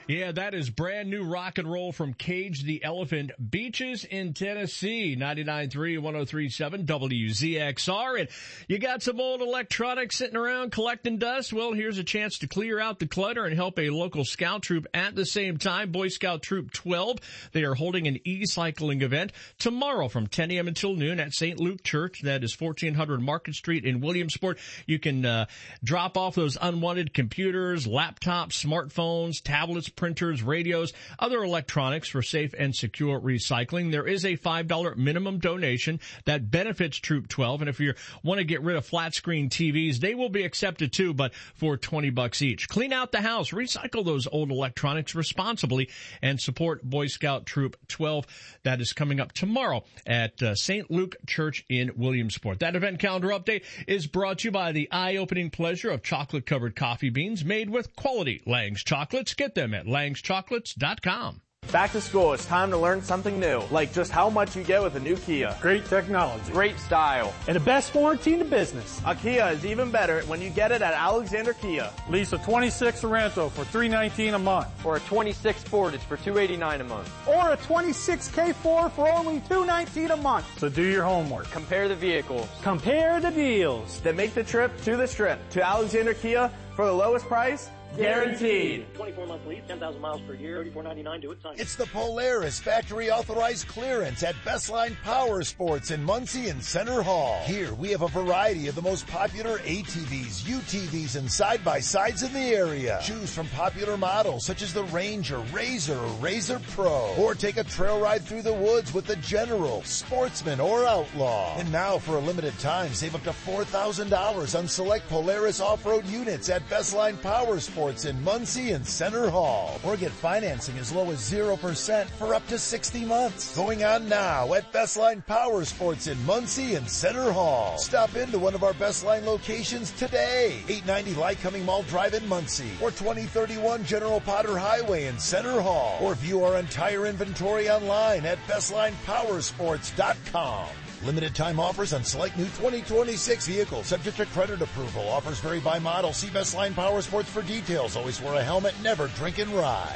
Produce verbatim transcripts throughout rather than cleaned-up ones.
Yeah, that is brand new rock and roll from Cage the Elephant. Beaches in Tennessee, ninety-nine point three, one oh three point seven W Z X R. And you got some old electronics sitting around collecting dust? Well, here's a chance to clear out the clutter and help a local scout troop at the same time. Boy Scout Troop twelve. They are holding an e-cycling event tomorrow from ten a.m. until noon at Saint Luke Church. That is fourteen hundred Market Street in Williamsport. You can uh, drop off those unwanted computers, laptops, smartphones, tablets, printers, radios, other electronics for safe and secure recycling. There is a five dollars minimum donation that benefits Troop twelve. And if you want to get rid of flat screen T Vs, they will be accepted too, but for twenty bucks each. Clean out the house, recycle those old electronics responsibly, and support Boy Scout Troop twelve. That is coming up tomorrow at uh, Saint Luke Church in Williamsport. That event calendar update is brought to you by the eye-opening pleasure of chocolate-covered coffee beans made with quality Lang's chocolates. Get them at langs chocolates dot com. Back to school, it's time to learn something new, like just how much you get with a new Kia. Great technology. Great style. And the best warranty in the business. A Kia is even better when you get it at Alexander Kia. Lease a twenty-six Sorento for three nineteen a month. Or a twenty-six Sportage for two eighty-nine a month. Or a twenty-six K four for only two nineteen a month. So do your homework. Compare the vehicles. Compare the deals. Then make the trip to the Strip to Alexander Kia for the lowest price. Guaranteed. twenty-four month lease, ten thousand miles per year, thirty-four ninety-nine. Do it. Sign. It's the Polaris factory authorized clearance at Bestline Power Sports in Muncie and Center Hall. Here we have a variety of the most popular A T Vs, U T Vs, and side-by-sides in the area. Choose from popular models such as the Ranger, Razor, or Razor Pro. Or take a trail ride through the woods with the General, Sportsman, or Outlaw. And now for a limited time, save up to four thousand dollars on select Polaris off-road units at Bestline Power Sports in Muncie and Center Hall. Or get financing as low as zero percent for up to sixty months. Going on now at Bestline Power Sports in Muncie and Center Hall. Stop into one of our Bestline locations today. eight ninety Lycoming Mall Drive in Muncie or twenty thirty-one General Potter Highway in Center Hall. Or view our entire inventory online at bestline power sports dot com. Limited time offers on select new twenty twenty-six vehicles, subject to credit approval. Offers vary by model. See Bestline Power Sports for details. Always wear a helmet, never drink and ride.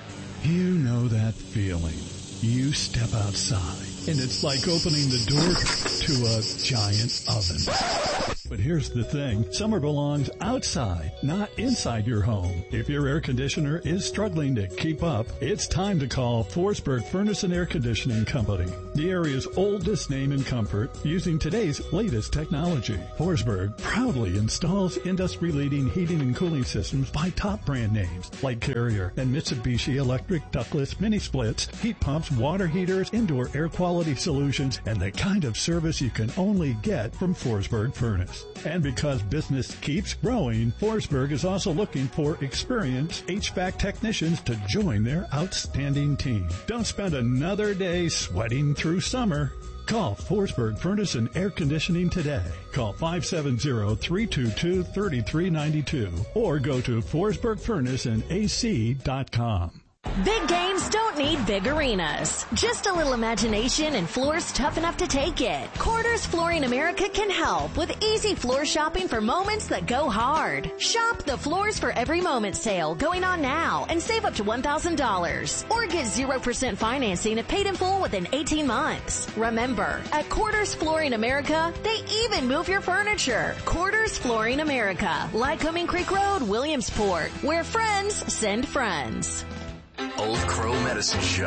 You know that feeling. You step outside, and it's like opening the door to a giant oven. But here's the thing. Summer belongs outside, not inside your home. If your air conditioner is struggling to keep up, it's time to call Forsberg Furnace and Air Conditioning Company, the area's oldest name in comfort, using today's latest technology. Forsberg proudly installs industry-leading heating and cooling systems by top brand names like Carrier and Mitsubishi Electric ductless mini splits, heat pumps, water heaters, indoor air quality solutions, and the kind of service you can only get from Forsberg Furnace. And because business keeps growing, Forsberg is also looking for experienced H V A C technicians to join their outstanding team. Don't spend another day sweating through summer. Call Forsberg Furnace and Air Conditioning today. Call five seven zero, three two two, three three nine two or go to forsberg furnace and a c dot com. Big games don't need big arenas. Just a little imagination and floors tough enough to take it. Quarters Flooring America can help with easy floor shopping for moments that go hard. Shop the Floors for Every Moment sale going on now and save up to one thousand dollars. Or get zero percent financing if paid in full within eighteen months. Remember, at Quarters Flooring America, they even move your furniture. Quarters Flooring America, Lycoming Creek Road, Williamsport, where friends send friends. Old Crow Medicine Show.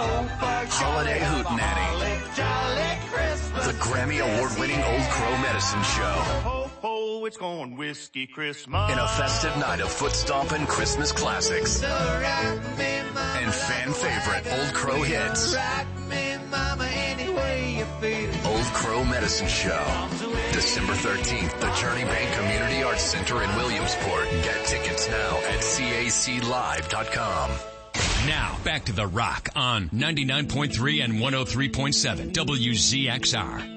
Holiday Hootenanny. The Grammy Award-winning Old Crow Medicine Show. Oh, it's going whiskey Christmas. In a festive night of foot stomping Christmas classics. And fan favorite Old Crow hits. Old Crow Medicine Show. December thirteenth, the Journey Bank Community Arts Center in Williamsport. Get tickets now at C A C live dot com. Now, back to The Rock on ninety-nine point three and one oh three point seven W Z X R.